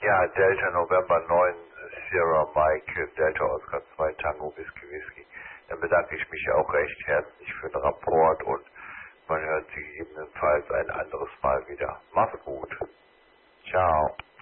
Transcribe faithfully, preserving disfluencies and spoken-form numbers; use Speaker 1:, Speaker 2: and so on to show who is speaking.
Speaker 1: Ja, Delta November neun, Sierra Mike, Delta Oscar zwei, Tango Whisky Whisky. Dann bedanke ich mich auch recht herzlich für den Rapport und man hört Sie gegebenenfalls ein anderes Mal wieder. Mach's gut. Ciao.